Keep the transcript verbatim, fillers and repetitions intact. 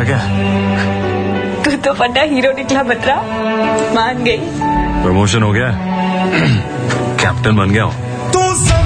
पूछा क्या? तू तो फटा हीरो निकला बतरा, मान गई। प्रमोशन हो गया, कैप्टन बन गया हूँ।